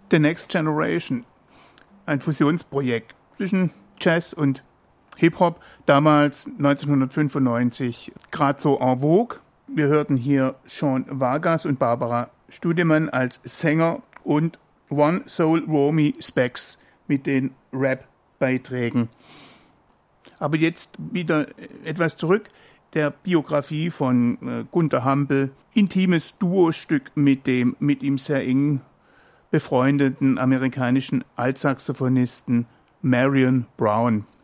The Next Generation, ein Fusionsprojekt zwischen Jazz und Hip-Hop, damals 1995 gerade so en vogue. Wir hörten hier Sean Vargas und Barbara Studemann als Sänger und One Soul Romy Specs mit den Rap-Beiträgen. Aber jetzt wieder etwas zurück der Biografie von Gunther Hampel. Intimes Duostück mit dem mit ihm sehr eng befreundeten amerikanischen Altsaxophonisten Marion Brown.